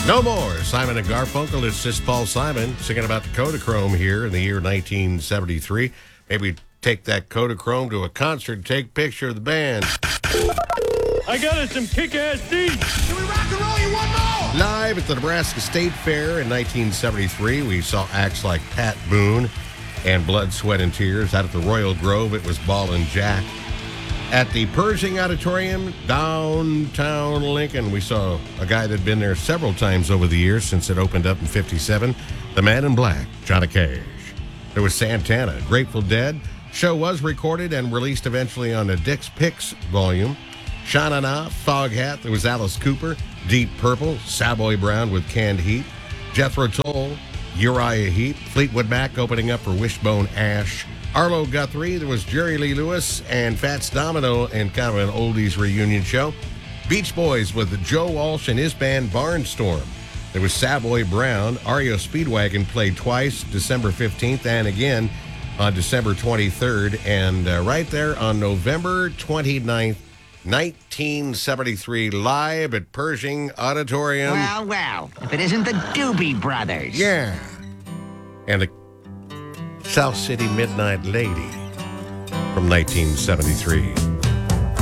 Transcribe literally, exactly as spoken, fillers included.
No more Simon and Garfunkel. It's just Paul Simon singing about the Kodachrome here in the year nineteen seventy-three. Maybe take that Kodachrome to a concert and take a picture of the band. I got us some kick-ass seats. Can we rock and roll you one more? Live at the Nebraska State Fair in nineteen seventy-three, we saw acts like Pat Boone and Blood, Sweat, and Tears. Out at the Royal Grove, it was Ball and Jack. At the Pershing Auditorium, downtown Lincoln, we saw a guy that had been there several times over the years since it opened up in fifty-seven, the Man in Black, Johnny Cash. There was Santana, Grateful Dead. Show was recorded and released eventually on the Dick's Picks volume. Sha Na Na, Foghat, there was Alice Cooper, Deep Purple, Savoy Brown with Canned Heat, Jethro Tull, Uriah Heep, Fleetwood Mac opening up for Wishbone Ash, Arlo Guthrie, there was Jerry Lee Lewis and Fats Domino in kind of an oldies reunion show. Beach Boys with Joe Walsh and his band Barnstorm. There was Savoy Brown. R E O Speedwagon played twice, December fifteenth and again on December twenty-third. And uh, right there on November twenty-ninth, nineteen seventy-three, live at Pershing Auditorium. Well, well, if it isn't the Doobie Brothers. Yeah. And the South City Midnight Lady from nineteen seventy-three.